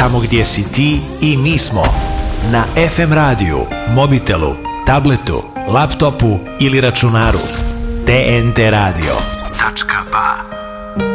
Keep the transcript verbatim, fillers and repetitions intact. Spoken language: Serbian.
tamo gdje si ti i mi smo. Na ef em radiju, mobitelu, tabletu, laptopu ili računaru. te en te radio.